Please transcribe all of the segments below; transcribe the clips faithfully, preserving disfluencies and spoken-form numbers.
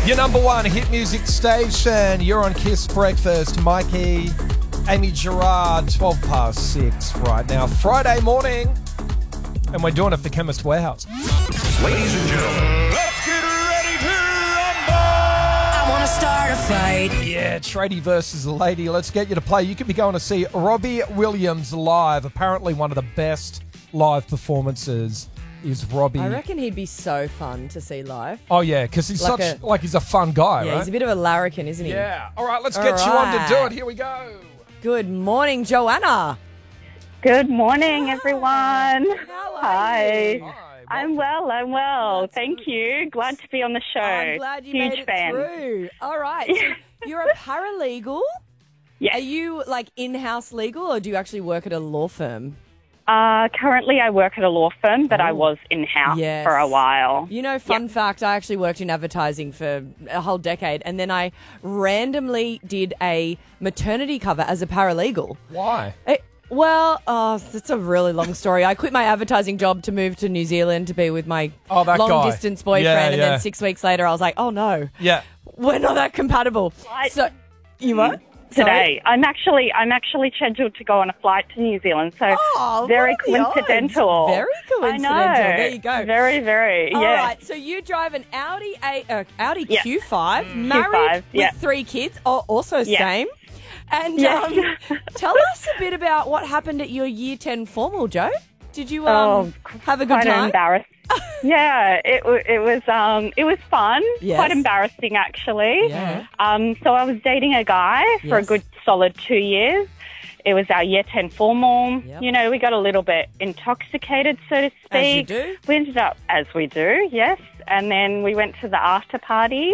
Your number one hit music station. You're on Kiss Breakfast. Mikey, Amy Gerard, twelve past six right now. Friday morning. And we're doing it for Chemist Warehouse. Ladies and gentlemen, let's get ready to rumble! I want to start a fight. Yeah, Tradie versus a lady. Let's get you to play. You could be going to see Robbie Williams live. Apparently one of the best live performances is Robbie. I reckon he'd be so fun to see live. Oh, yeah, because he's Like such, a- like he's a fun guy, Yeah, right? he's a bit of a larrikin, isn't he? Yeah. All right, let's All get you on to do right. it. Here we go. Good morning, Joanna. Good morning, everyone. How are Hi. you? Hi, I'm well, I'm well. Thank you. Glad to be on the show. I'm glad you Huge made it fan. through. All right. So you're a paralegal? Yes. Are you like in-house legal or do you actually work at a law firm? Uh, currently, I work at a law firm, but I Oh. was in-house Yes. for a while. You know, fun fact, I actually worked in advertising for a whole decade and then I randomly did a maternity cover as a paralegal. Why? It, well, oh, it's a really long story. I quit my advertising job to move to New Zealand to be with my Oh, that guy. long-distance boyfriend, Yeah, and yeah. then six weeks later I was like, oh no, Yeah. we're not that compatible. Flight So, you what? Sorry? Today, I'm actually I'm actually scheduled to go on a flight to New Zealand, so Oh, very what are the odds? coincidental. Very coincidental. I know. There you go. Very, very. All yeah. right, so you drive an Audi A, uh, Audi Yeah. Q five, Q married five, yeah. with three kids, oh, also Yeah. same. And Yeah. um, tell us a bit about what happened at your Year ten formal, Joe. Did you um, Oh, have a good quite time? embarrassed. yeah, it wa- it was um it was fun. Yes. Quite embarrassing actually. Yeah. Um, so I was dating a guy for a Yes. good solid two years. It was our year ten formal. Yep. You know, we got a little bit intoxicated, so to speak. As you do. We ended up as we do, yes. And then we went to the after party.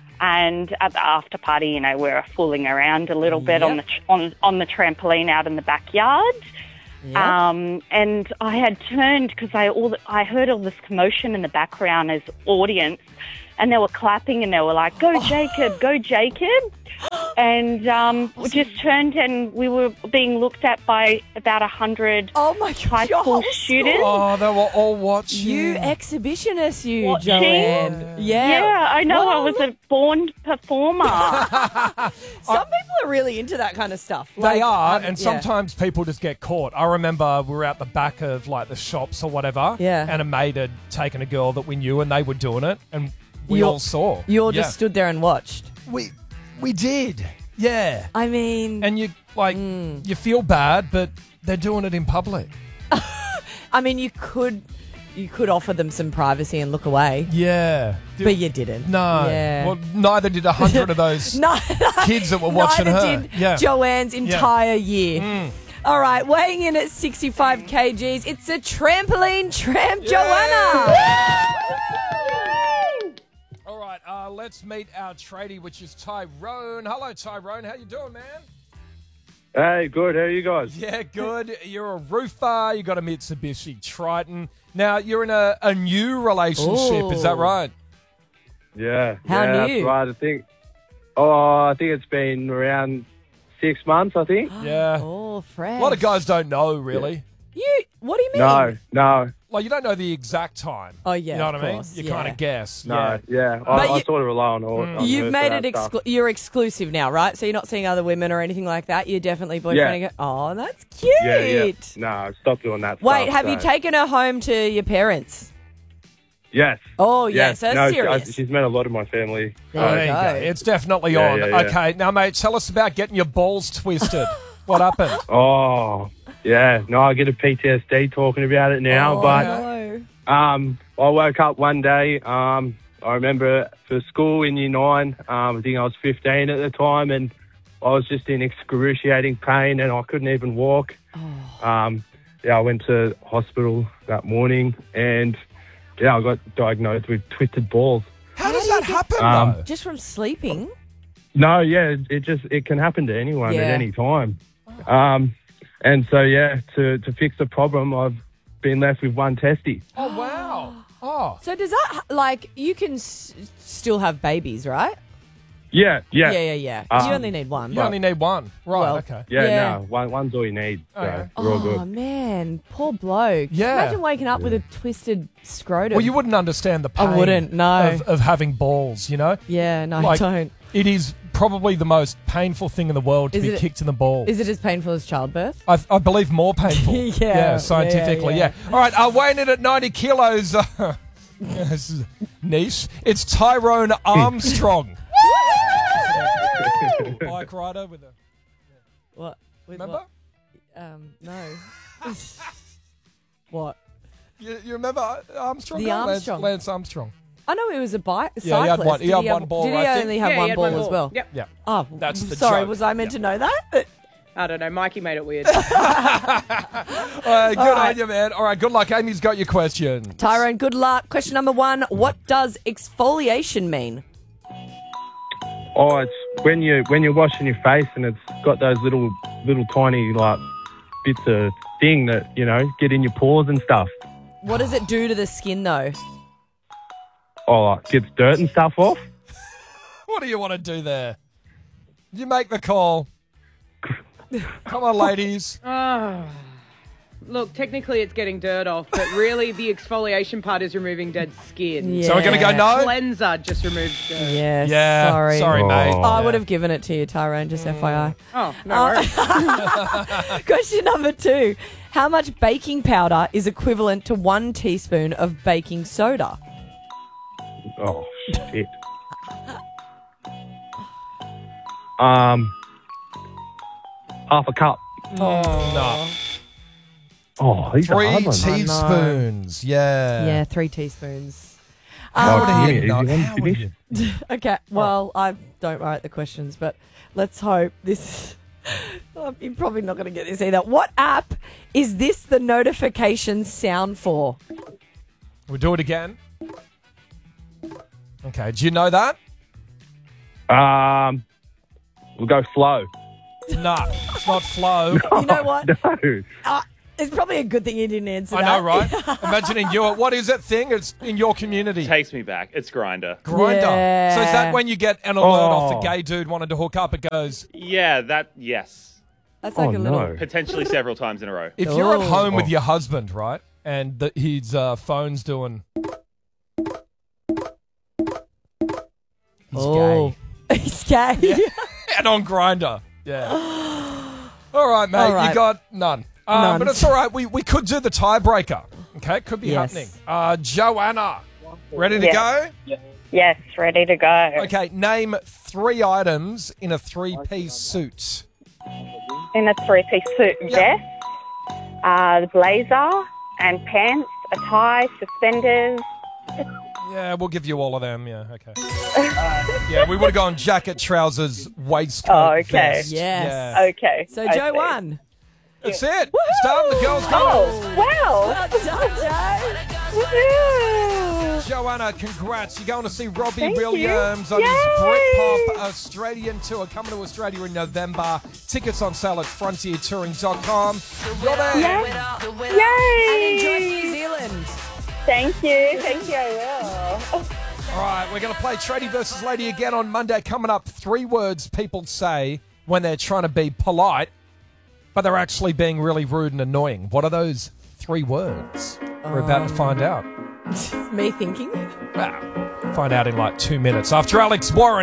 And at the after party, you know, we were fooling around a little bit on the Yep. tr- on on the trampoline out in the backyard. Yeah. Um, and I had turned because I all the, I heard all this commotion in the background as audience, and they were clapping and they were like, "Go Jacob, go Jacob!" And um, we just turned and we were being looked at by about a hundred oh my high God, your school whole students. Oh, they were all watching. You exhibitionist, you, Watching? Joanne. Yeah. Yeah, I know. I Well, was a born performer. Some people are really into that kind of stuff. They Like, are, um, and yeah. sometimes people just get caught. I remember we were out the back of like the shops or whatever, Yeah. and a mate had taken a girl that we knew, and they were doing it, and we You- all saw. You all Yeah. just stood there and watched. we we did, yeah. I mean, And you like Mm. you feel bad, but they're doing it in public. I mean, you could, you could offer them some privacy and look away, Yeah, but you didn't. no. Yeah. Well, neither did a hundred of those No, kids that were watching neither her. did Yeah. Joanne's entire year. Mm. All right, weighing in at sixty-five kilograms, it's a trampoline tramp, Joanna. All right, uh, let's meet our tradie, which is Tyrone. Hello, Tyrone. How you doing, man? Hey, good. How are you guys? Yeah, good. You're a roofer. You got a Mitsubishi Triton. Now, you're in a, a new relationship. Is that Ooh. right? Yeah. How yeah, new? That's right. I think. Oh, I think it's been around six months. I think. Yeah. Oh, fresh. A lot of guys don't know, really. You, what do you mean? No, no, Like, you don't know the exact time. Oh, yeah, You know of what I mean? course, You yeah. kind of guess. no. Yeah. Yeah, But I, I you- sort of rely on all. Mm. on You've her made for it that stuff. exclu- you're exclusive now, right? So you're not seeing other women or anything like that. You're definitely boyfriending Yeah. her. Oh, that's cute. Yeah, yeah. No, stop doing that. Wait, stuff, have you so- taken her home to your parents? Yes. Oh, yeah, yes. so that's no, she- serious. I- she's met a lot of my family. There Oh, you there you go. go. It's definitely Yeah, on. yeah, yeah. Okay, now, mate, tell us about getting your balls twisted. What happened? Oh, yeah. No, I get a P T S D talking about it now, Oh, but no. Um, I woke up one day. Um, I remember for school in year nine. Um, I think I was fifteen at the time, and I was just in excruciating pain, and I couldn't even walk. Oh. Um, yeah, I went to hospital that morning, and yeah, I got diagnosed with twisted balls. How does that happen, Um, though? Just from sleeping? No, yeah, it, it just it can happen to anyone Yeah. at any time. Um, and so yeah, to to fix the problem, I've been left with one testy. Oh, wow. Oh. So does that, like, you can s- still have babies, right? Yeah, yeah. Yeah, yeah, yeah. Um, you only need one. You only need one. Right, Well, okay. Yeah, Yeah. no, one, one's all you need. So Okay. we're all Oh, good. man. Poor bloke. Yeah. Imagine waking up with a twisted scrotum. Well, you wouldn't understand the pain I wouldn't, no. of, of having balls, you know? Yeah, no, Like, don't. It is probably the most painful thing in the world to Is be it- kicked in the balls. Is it as painful as childbirth? I, I believe more painful. Yeah, yeah, scientifically, yeah. yeah, All right, uh, weighing in at ninety kilos. Uh, yeah, this is niche. It's Tyrone Armstrong. Bike rider with a. What? With Remember? what? Um, no. What? You, you remember Armstrong? The Lance- Armstrong. Lance, Armstrong. I know he was a bike cyclist. Yeah, he had one- he Did had have- one ball, Did he I think. only have Yeah, he one had ball one as ball. well? Yep. Yeah. Oh, That's the sorry. joke. Was I meant Yeah. to know that? I don't know. Mikey made it weird. All right, good right. on you, man. All right, good luck. Amy's got your question. Tyrone, good luck. Question number one. What does exfoliation mean? Oh, it's when you when you're washing your face and it's got those little little tiny like bits of thing that you know get in your pores and stuff. What does it do to the skin, though? Oh, like gets dirt and stuff off. What do you want to do there? You make the call. Come on, ladies. Oh. Look, technically it's getting dirt off, but really the exfoliation part is removing dead skin. Yeah. So we're going to go no? Cleanser just removes dirt. Yes. Yeah. Sorry. Sorry, Oh. mate. I would have given it to you, Tyrone, just F Y I. Oh, no Uh, worries. Question number two. How much baking powder is equivalent to one teaspoon of baking soda? Oh shit. Um, half a cup. Oh, no. Oh, these are Three hard ones. teaspoons. Yeah. Yeah, three teaspoons. How Oh, do give you me know? an easy one, How would finish. you- Okay, well, I don't write the questions, but let's hope this... Oh, you're probably not going to get this either. What app is this the notification sound for? We'll do it again. Okay, do you know that? Um, we'll go flow. No, it's not Flow. You know what? No. Uh, it's probably a good thing you didn't answer I that. know, right? Imagining you. What is that thing? It's in your community. Takes me back. It's Grinder. Grinder. Yeah. So is that when you get an alert Oh. off a gay dude wanting to hook up? It goes, Yeah, that, yes. That's like Oh, a little... no. Potentially several times in a row. if you're at Oh. home with Oh. your husband, right, and the, his uh, phone's doing, he's Oh. gay. He's gay. And on Grinder. Yeah. All right, mate. All right. You got none. Um, None. But it's all right. We, we could do the tiebreaker. Okay, it could be Yes. happening. Uh, Joanna, ready to Yeah. go? Yes, ready to go. Okay, name three items in a three-piece suit. In a three-piece suit, vest, uh, the blazer and pants, a tie, suspenders. Yeah, we'll give you all of them. Yeah, okay. Yeah, we would have gone jacket, trousers, waistcoat, Oh, okay. vest. Yes. Yeah. Okay. So I Joe see. won. That's it. It's done. The girls go. Oh, wow. Well done, Joe. Woohoo. Joanna, congrats. You're going to see Robbie Thank you. Williams on his Yay. Britpop Australian tour coming to Australia in November. Tickets on sale at frontier touring dot com. You're there. Yay. And enjoy New Zealand. Thank you. Thank you, I will. All right, we're going to play Tradie versus Lady again on Monday. Coming up, three words people say when they're trying to be polite, but they're actually being really rude and annoying. What are those three words? We're about to find out. It's me thinking. Well, find out in like two minutes after Alex Warren.